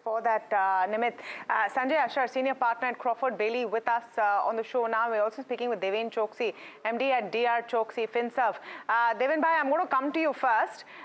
for that, Nimit. Sanjay Ashar, Senior Partner at Crawford Bailey, with us on the show now. We're also speaking with Deven Choksi, MD at DR Choksi FinServ. Deven bhai, I'm going to come to you first.